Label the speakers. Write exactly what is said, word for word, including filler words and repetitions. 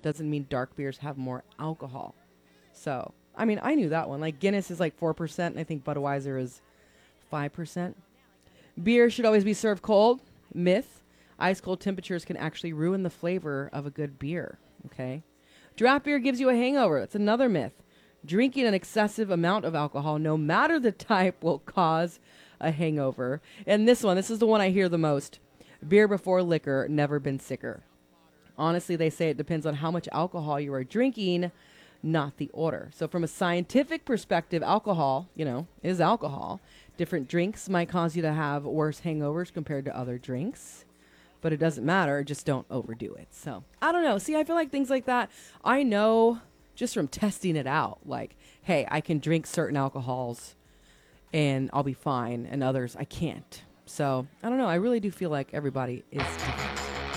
Speaker 1: doesn't mean dark beers have more alcohol. So, I mean, I knew that one. Like Guinness is like four percent, and I think Budweiser is five percent. Beer should always be served cold. Myth. Ice cold temperatures can actually ruin the flavor of a good beer. Okay. Draft beer gives you a hangover. That's another myth. Drinking an excessive amount of alcohol, no matter the type, will cause a hangover. And this one, this is the one I hear the most. Beer before liquor, never been sicker. Honestly, they say it depends on how much alcohol you are drinking, not the order. So from a scientific perspective, alcohol, you know, is alcohol. Different drinks might cause you to have worse hangovers compared to other drinks. But it doesn't matter. Just don't overdo it. So I don't know. See, I feel like things like that, I know just from testing it out. Like, hey, I can drink certain alcohols and I'll be fine. And others, I can't. So I don't know. I really do feel like everybody is different.